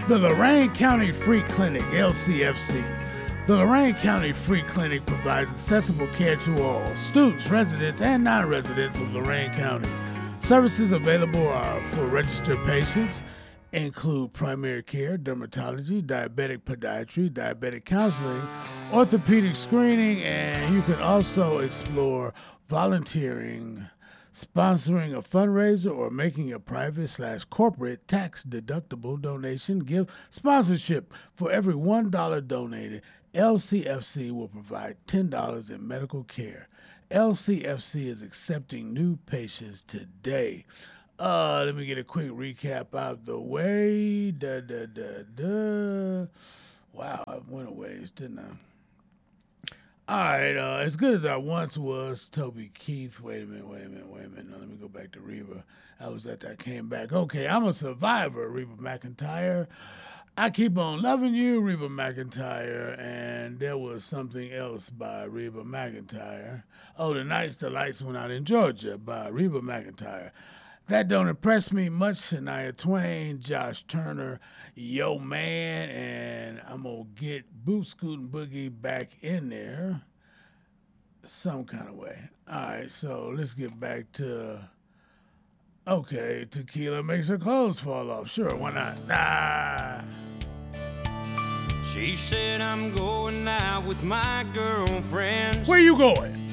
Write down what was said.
The Lorain County Free Clinic, LCFC. The Lorain County Free Clinic provides accessible care to all students, residents, and non-residents of Lorain County. Services available are for registered patients, include primary care, dermatology, diabetic podiatry, diabetic counseling, orthopedic screening, and you can also explore volunteering, sponsoring a fundraiser, or making a private/corporate tax-deductible donation. Give sponsorship. For every $1 donated, LCFC will provide $10 in medical care. LCFC is accepting new patients today. Let me get a quick recap out the way. Wow, I went a ways, didn't I? All right, as good as I once was, Toby Keith. Wait a minute. Now, let me go back to Reba. I was at that, I came back. Okay, I'm a survivor, Reba McEntire. I keep on loving you, Reba McEntire. And there was something else by Reba McEntire. Oh, The Nights the Lights Went Out in Georgia by Reba McEntire. That Don't Impress Me Much, Shania Twain, Josh Turner, Yo Man, and I'm going to get Boot Scootin' Boogie back in there some kind of way. All right, so let's get back to, okay, Tequila Makes Her Clothes Fall Off. Sure, why not? Nah. She said I'm going out with my girlfriends. Where you going?